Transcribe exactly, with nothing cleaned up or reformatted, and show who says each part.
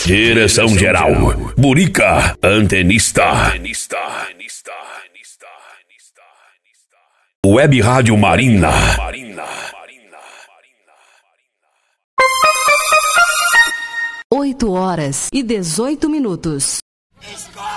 Speaker 1: Direção-geral, Burica, antenista. Web Rádio Marina.
Speaker 2: oito horas e dezoito minutos.